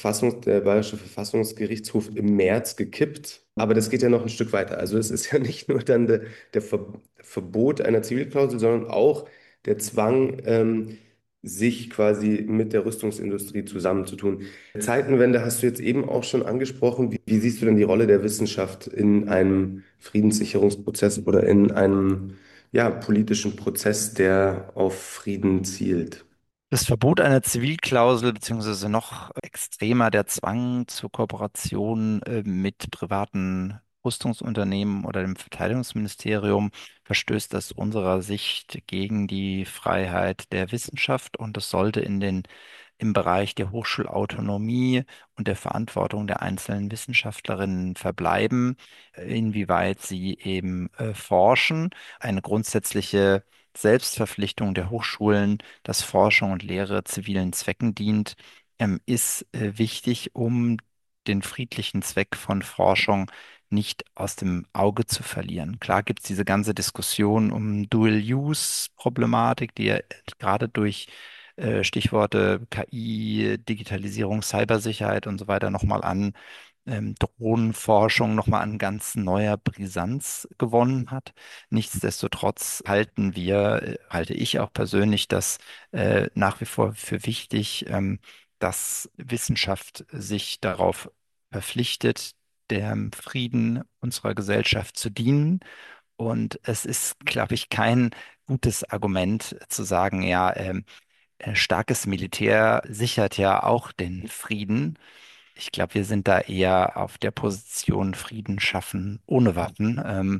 der Bayerische Verfassungsgerichtshof im März gekippt. Aber das geht ja noch ein Stück weiter. Also es ist ja nicht nur dann der Verbot einer Zivilklausel, sondern auch der Zwang, sich quasi mit der Rüstungsindustrie zusammenzutun. Zeitenwende hast du jetzt eben auch schon angesprochen. Wie siehst du denn die Rolle der Wissenschaft in einem Friedenssicherungsprozess oder in einem, ja, politischen Prozess, der auf Frieden zielt? Das Verbot einer Zivilklausel, beziehungsweise noch extremer der Zwang zur Kooperation mit privaten Rüstungsunternehmen oder dem Verteidigungsministerium verstößt aus unserer Sicht gegen die Freiheit der Wissenschaft und das sollte im Bereich der Hochschulautonomie und der Verantwortung der einzelnen Wissenschaftlerinnen verbleiben, inwieweit sie eben forschen. Eine grundsätzliche Selbstverpflichtung der Hochschulen, dass Forschung und Lehre zivilen Zwecken dient, ist wichtig, um den friedlichen Zweck von Forschung nicht aus dem Auge zu verlieren. Klar gibt es diese ganze Diskussion um Dual-Use-Problematik, die ja gerade durch Stichworte KI, Digitalisierung, Cybersicherheit und so weiter nochmal an Drohnenforschung nochmal an ganz neuer Brisanz gewonnen hat. Nichtsdestotrotz halte ich auch persönlich das nach wie vor für wichtig, dass Wissenschaft sich darauf verpflichtet, dem Frieden unserer Gesellschaft zu dienen. Und es ist, glaube ich, kein gutes Argument zu sagen, ja, starkes Militär sichert ja auch den Frieden. Ich glaube, wir sind da eher auf der Position Frieden schaffen ohne Waffen.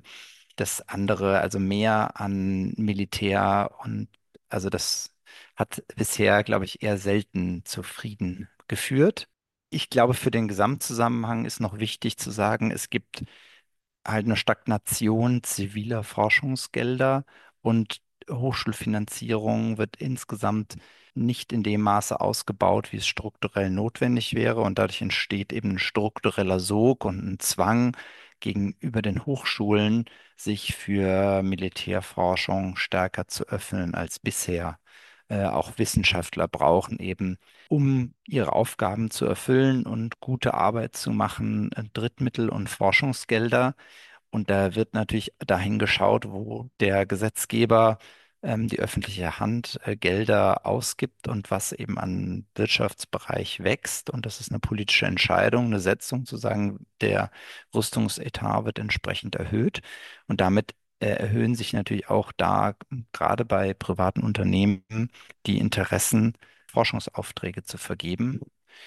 Das andere, also mehr an Militär und also das hat bisher, glaube ich, eher selten zu Frieden geführt. Ich glaube, für den Gesamtzusammenhang ist noch wichtig zu sagen, es gibt halt eine Stagnation ziviler Forschungsgelder und Hochschulfinanzierung wird insgesamt nicht in dem Maße ausgebaut, wie es strukturell notwendig wäre. Und dadurch entsteht eben ein struktureller Sog und ein Zwang gegenüber den Hochschulen, sich für Militärforschung stärker zu öffnen als bisher. Auch Wissenschaftler brauchen eben, um ihre Aufgaben zu erfüllen und gute Arbeit zu machen, Drittmittel und Forschungsgelder. Und da wird natürlich dahin geschaut, wo der Gesetzgeber die öffentliche Hand Gelder ausgibt und was eben an Wirtschaftsbereich wächst. Und das ist eine politische Entscheidung, eine Setzung zu sagen, der Rüstungsetat wird entsprechend erhöht. Und damit erhöhen sich natürlich auch da gerade bei privaten Unternehmen die Interessen, Forschungsaufträge zu vergeben.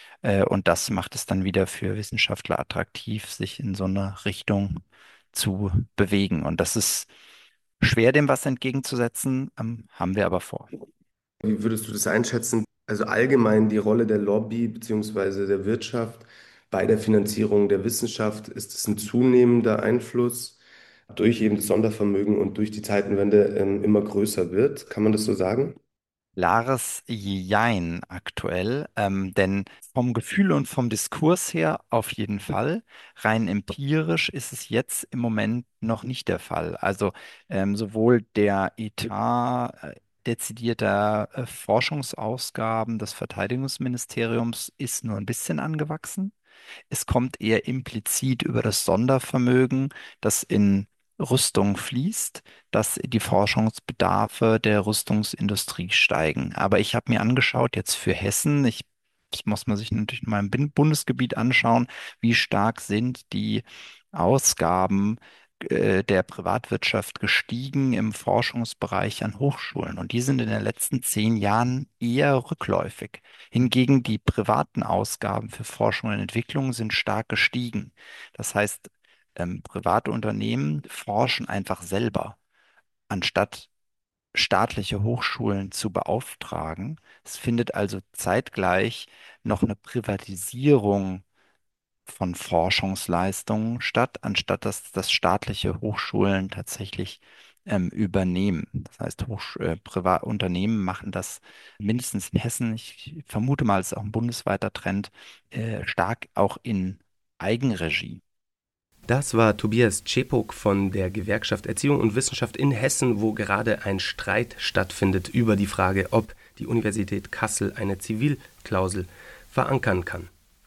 Und das macht es dann wieder für Wissenschaftler attraktiv, sich in so eine Richtung zu bewegen. Und das ist schwer, dem was entgegenzusetzen, haben wir aber vor. Wie würdest du das einschätzen? Also allgemein die Rolle der Lobby beziehungsweise der Wirtschaft bei der Finanzierung der Wissenschaft, ist es ein zunehmender Einfluss durch eben das Sondervermögen und durch die Zeitenwende immer größer wird? Kann man das so sagen? Klares Jein aktuell, denn vom Gefühl und vom Diskurs her auf jeden Fall. Rein empirisch ist es jetzt im Moment noch nicht der Fall. Also sowohl der Etat dezidierter Forschungsausgaben des Verteidigungsministeriums ist nur ein bisschen angewachsen. Es kommt eher implizit über das Sondervermögen, das in Rüstung fließt, dass die Forschungsbedarfe der Rüstungsindustrie steigen. Aber ich habe mir angeschaut, jetzt für Hessen, das muss man sich natürlich in meinem Bundesgebiet anschauen, wie stark sind die Ausgaben der Privatwirtschaft gestiegen im Forschungsbereich an Hochschulen. Und die sind in den letzten 10 Jahren eher rückläufig. Hingegen die privaten Ausgaben für Forschung und Entwicklung sind stark gestiegen. Das heißt, private Unternehmen forschen einfach selber, anstatt staatliche Hochschulen zu beauftragen. Es findet also zeitgleich noch eine Privatisierung von Forschungsleistungen statt, anstatt dass das staatliche Hochschulen tatsächlich übernehmen. Das heißt, Privatunternehmen machen das mindestens in Hessen, ich vermute mal, es ist auch ein bundesweiter Trend, stark auch in Eigenregie. Das war Tobias Czepok von der Gewerkschaft Erziehung und Wissenschaft in Hessen, wo gerade ein Streit stattfindet über die Frage, ob die Universität Kassel eine Zivilklausel verankern kann.